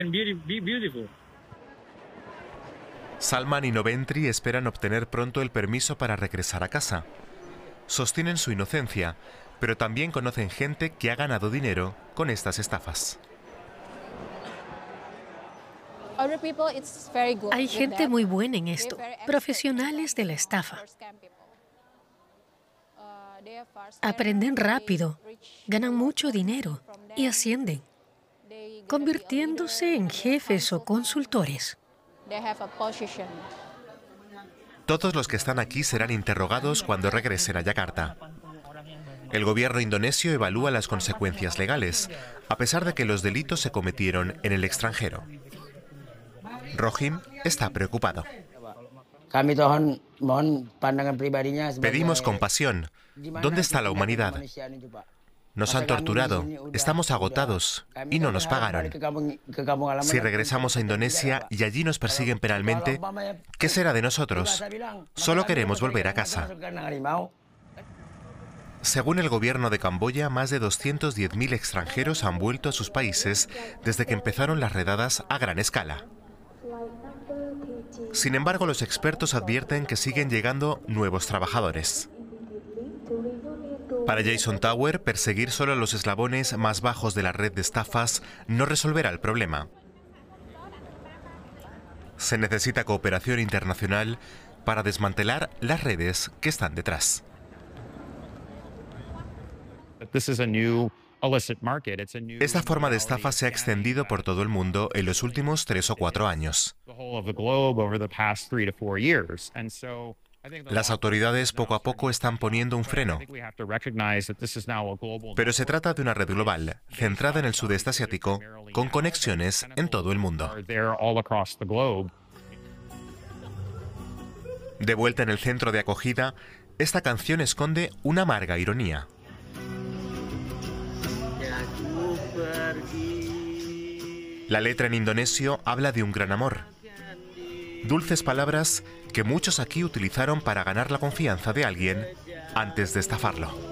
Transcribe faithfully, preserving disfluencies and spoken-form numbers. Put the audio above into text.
Salman y Noventri esperan obtener pronto el permiso para regresar a casa. Sostienen su inocencia, pero también conocen gente que ha ganado dinero con estas estafas. Hay gente muy buena en esto, profesionales de la estafa. Aprenden rápido, ganan mucho dinero y ascienden, convirtiéndose en jefes o consultores. Todos los que están aquí serán interrogados cuando regresen a Yakarta. El gobierno indonesio evalúa las consecuencias legales, a pesar de que los delitos se cometieron en el extranjero. Rohim está preocupado. Pedimos compasión. ¿Dónde está la humanidad? Nos han torturado, estamos agotados y no nos pagaron. Si regresamos a Indonesia y allí nos persiguen penalmente, ¿qué será de nosotros? Solo queremos volver a casa. Según el gobierno de Camboya, más de doscientos diez mil extranjeros han vuelto a sus países desde que empezaron las redadas a gran escala. Sin embargo, los expertos advierten que siguen llegando nuevos trabajadores. Para Jason Tower, perseguir solo a los eslabones más bajos de la red de estafas no resolverá el problema. Se necesita cooperación internacional para desmantelar las redes que están detrás. Esta forma de estafa se ha extendido por todo el mundo en los últimos tres o cuatro años. Las autoridades poco a poco están poniendo un freno. Pero se trata de una red global, centrada en el sudeste asiático, con conexiones en todo el mundo. De vuelta en el centro de acogida, esta canción esconde una amarga ironía. La letra en indonesio habla de un gran amor. Dulces palabras que muchos aquí utilizaron para ganar la confianza de alguien antes de estafarlo.